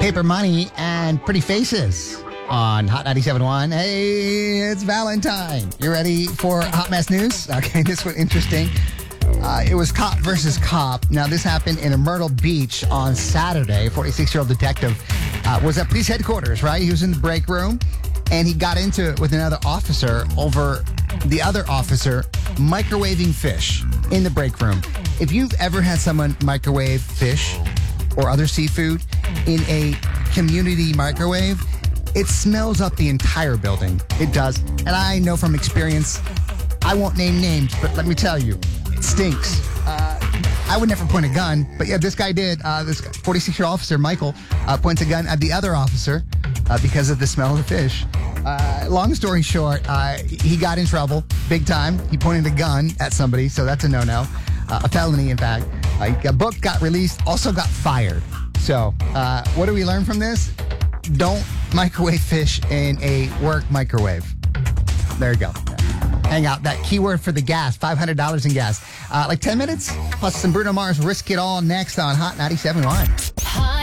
Paper Money and Pretty Faces on Hot 97.1. Hey, it's Valentine. You ready for Hot Mess News? Okay, this one interesting. It was cop versus cop. Now, this happened in Myrtle Beach on Saturday. A 46-year-old detective was at police headquarters, right? He was in the break room, and he got into it with another officer over the other officer microwaving fish in the break room. If you've ever had someone microwave fish or other seafood in a community microwave, it smells up the entire building. It does. And I know from experience, I won't name names, but let me tell you, it stinks. I would never point a gun, but yeah, this guy did. This 46-year-old officer, Michael, points a gun at the other officer because of the smell of the fish. Long story short, he got in trouble big time. He pointed a gun at somebody, so that's a no-no. A felony, in fact. He got booked, got released, also got fired. So what do we learn from this? Don't microwave fish in a work microwave. There you go. Hang out. That keyword for the gas, $500 in gas. Like 10 minutes, plus some Bruno Mars, Risk It All next on Hot 97.1.